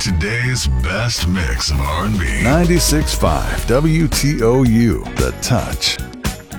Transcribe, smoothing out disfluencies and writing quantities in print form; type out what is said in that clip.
today's best mix of R&B. 96.5 WTOU, The Touch.